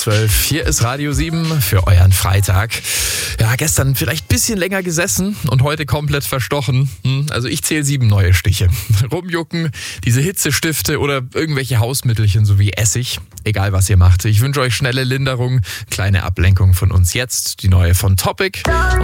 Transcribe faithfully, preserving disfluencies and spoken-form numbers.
zwölf. Hier ist Radio sieben für euren Freitag. Ja, gestern vielleicht ein bisschen länger gesessen und heute komplett verstochen. Also ich zähle sieben neue Stiche. Rumjucken, diese Hitzestifte oder irgendwelche Hausmittelchen sowie Essig. Egal was ihr macht. Ich wünsche euch schnelle Linderung, kleine Ablenkung von uns jetzt. Die neue von Topic.